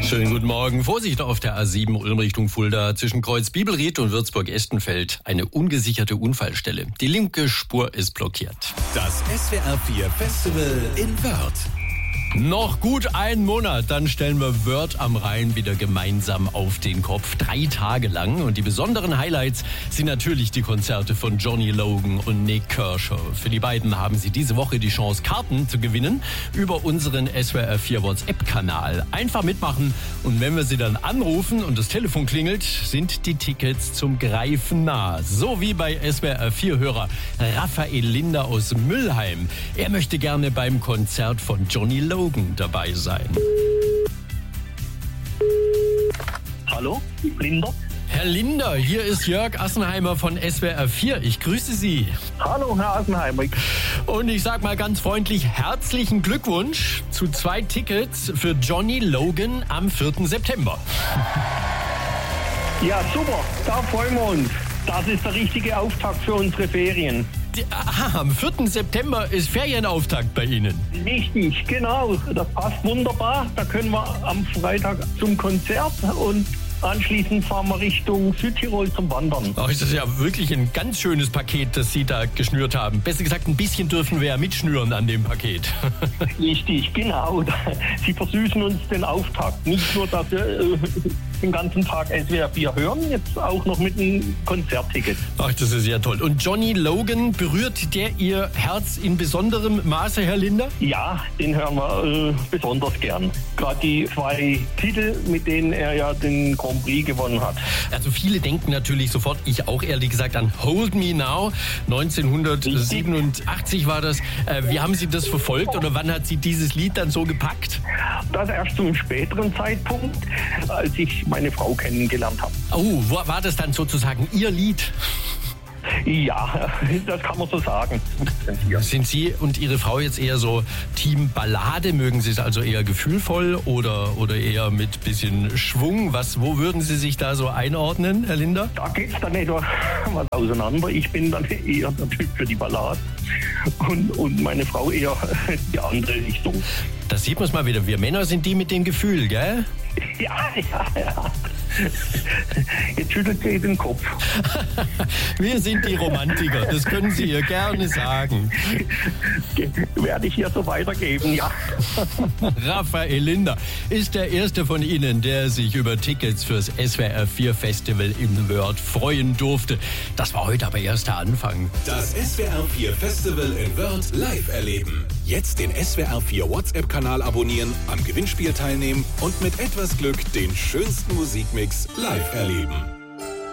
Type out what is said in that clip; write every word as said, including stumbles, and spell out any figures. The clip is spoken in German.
Schönen guten Morgen. Vorsicht auf der A sieben Ulm Richtung Fulda. Zwischen Kreuz Bibelried und Würzburg-Estenfeld eine ungesicherte Unfallstelle. Die linke Spur ist blockiert. Das S W R vier Festival in Wörth. Noch gut einen Monat, dann stellen wir Wörth am Rhein wieder gemeinsam auf den Kopf. Drei Tage lang. Und die besonderen Highlights sind natürlich die Konzerte von Johnny Logan und Nik Kershaw. Für die beiden haben Sie diese Woche die Chance, Karten zu gewinnen über unseren S W R vier WhatsApp-Kanal. Einfach mitmachen und wenn wir Sie dann anrufen und das Telefon klingelt, sind die Tickets zum Greifen nah. So wie bei S W R vier-Hörer Raphael Linder aus Müllheim. Er möchte gerne beim Konzert von Johnny Logan dabei sein. Hallo, Linder. Herr Linder, hier ist Jörg Assenheimer von S W R vier. Ich grüße Sie. Hallo, Herr Assenheimer. Und ich sag mal ganz freundlich herzlichen Glückwunsch zu zwei Tickets für Johnny Logan am vierten September. Ja, super, da freuen wir uns. Das ist der richtige Auftakt für unsere Ferien. Aha, am vierten September ist Ferienauftakt bei Ihnen. Richtig, genau. Das passt wunderbar. Da können wir am Freitag zum Konzert und anschließend fahren wir Richtung Südtirol zum Wandern. Ach, ist das ja wirklich ein ganz schönes Paket, das Sie da geschnürt haben. Besser gesagt, ein bisschen dürfen wir ja mitschnüren an dem Paket. Richtig, genau. Sie versüßen uns den Auftakt. Nicht nur, dass wir äh, den ganzen Tag S W R vier hören, jetzt auch noch mit einem Konzertticket. Ach, das ist ja toll. Und Johnny Logan, berührt der Ihr Herz in besonderem Maße, Herr Linder? Ja, den hören wir äh, besonders gern. Gerade die zwei Titel, mit denen er ja den Grand Prix gewonnen hat. Also viele denken natürlich sofort, ich auch ehrlich gesagt, an Hold Me Now. neunzehnhundertsiebenundachtzig war das. Äh, wie haben Sie das verfolgt oder wann hat Sie dieses Lied dann so gepackt? Das erst zum späteren Zeitpunkt, als ich meine Frau kennengelernt habe. Oh, war das dann sozusagen Ihr Lied? Ja, das kann man so sagen. Sind Sie und Ihre Frau jetzt eher so Team Ballade? Mögen Sie es also eher gefühlvoll oder, oder eher mit bisschen Schwung? Was, wo würden Sie sich da so einordnen, Herr Linder? Da geht es dann etwa was auseinander. Ich bin dann eher der Typ für die Ballade und, und meine Frau eher die andere Richtung. Das sieht man mal wieder. Wir Männer sind die mit dem Gefühl, gell? Ja, ja, ja. Jetzt schüttelt sie den Kopf. Wir sind die Romantiker, das können Sie ihr gerne sagen. Werde ich hier so weitergeben, ja. Raphael Linder ist der erste von Ihnen, der sich über Tickets fürs S W R vier Festival in Wörth freuen durfte. Das war heute aber erst der Anfang. Das S W R vier Festival in Wörth live erleben. Jetzt den S W R vier WhatsApp-Kanal abonnieren, am Gewinnspiel teilnehmen und mit etwas Glück den schönsten Musikmix live erleben.